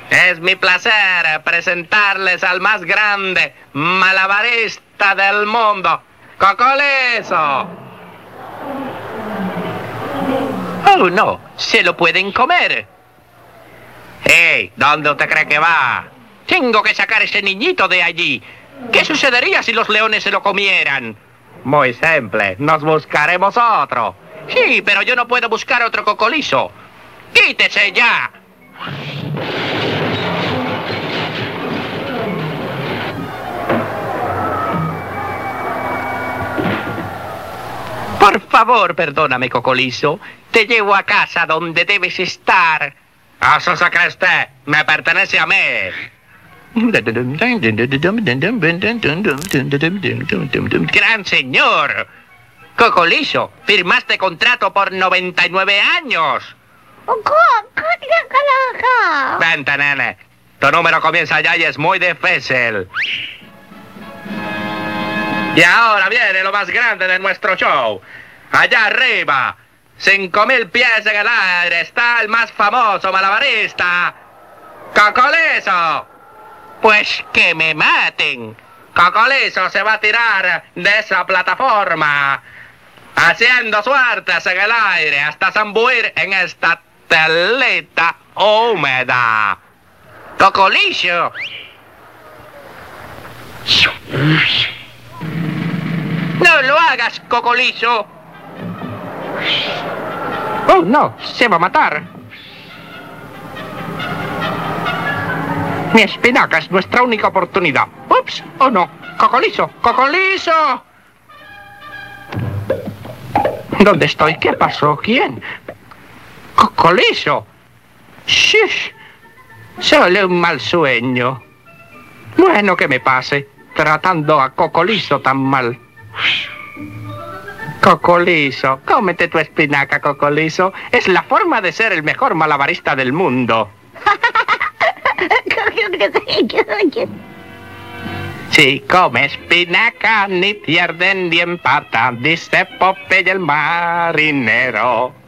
Es mi placer presentarles al más grande malabarista del mundo, Cocolizo. Oh, no, se lo pueden comer. ¡Hey! ¿Dónde usted cree que va? Tengo que sacar ese niñito de allí. ¿Qué sucedería si los leones se lo comieran? Muy simple, nos buscaremos otro. Sí, pero yo no puedo buscar otro Cocolizo. ¡Quítese ya! Por favor, perdóname, Cocolizo. Te llevo a casa donde debes estar. ¿Eso se cree usted? Me pertenece a mí. Gran señor. Cocolizo, firmaste contrato por 99 años. Vente, nene. Tu número comienza ya y es muy difícil. Y ahora viene lo más grande de nuestro show. Allá arriba, 5.000 pies en el aire, está el más famoso malabarista, Cocolizo. Pues que me maten. Cocolizo se va a tirar de esa plataforma, haciendo suertes en el aire hasta zambuir en esta telita húmeda. Cocolizo. ¡No lo hagas, Cocolizo! ¡Oh, no! ¡Se va a matar! Mi espinaca es nuestra única oportunidad. ¡Ups! ¡Oh, no! ¡Cocolizo! ¡Cocolizo! ¿Dónde estoy? ¿Qué pasó? ¿Quién? ¡Cocolizo! ¡Shush! Solo un mal sueño. Bueno, que me pase, tratando a Cocolizo tan mal. Cocolizo, cómete tu espinaca, Cocolizo. Es la forma de ser el mejor malabarista del mundo. Si come espinaca, ni pierde ni empata, dice Popeye el marinero.